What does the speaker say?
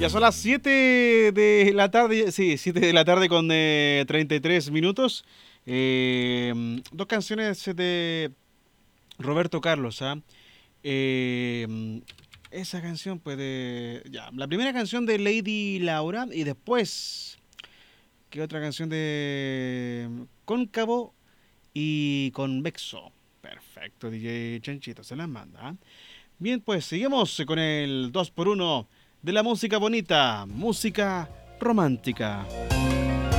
Ya son las 7 de la tarde, sí, 7 de la tarde con 33 minutos. Dos canciones de Roberto Carlos, ¿ah? Eh, Esa canción puede... Ya, la primera canción de Lady Laura y después, ¿qué otra canción de Cóncavo y Convexo? Perfecto, DJ Chanchito, se las manda. ¿Ah? Bien, pues seguimos con el 2 por uno de la música bonita, música romántica.